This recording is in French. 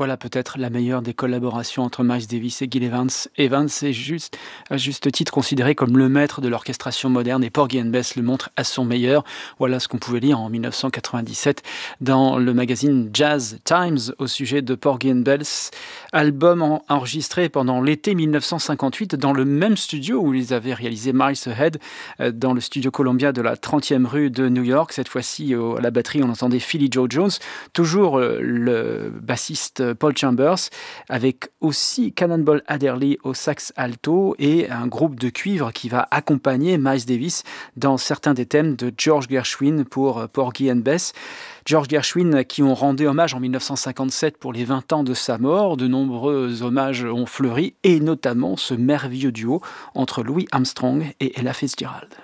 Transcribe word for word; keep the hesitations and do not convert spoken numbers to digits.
Voilà peut-être la meilleure des collaborations entre Miles Davis et Gil Evans. Evans est juste, à juste titre considéré comme le maître de l'orchestration moderne et Porgy and Bess le montre à son meilleur. Voilà ce qu'on pouvait lire en mille neuf cent quatre-vingt-dix-sept dans le magazine Jazz Times au sujet de Porgy and Bess, album en- enregistré pendant l'été mille neuf cent cinquante-huit dans le même studio où ils avaient réalisé Miles Ahead, euh, dans le studio Columbia de la trentième rue de New York. Cette fois-ci, au- à la batterie, on entendait Philly Joe Jones, toujours euh, le bassiste Paul Chambers, avec aussi Cannonball Adderley au sax alto et un groupe de cuivre qui va accompagner Miles Davis dans certains des thèmes de George Gershwin pour Porgy and Bess. George Gershwin à qui on rendait hommage en mille neuf cent cinquante-sept pour les vingt ans de sa mort. De nombreux hommages ont fleuri et notamment ce merveilleux duo entre Louis Armstrong et Ella Fitzgerald.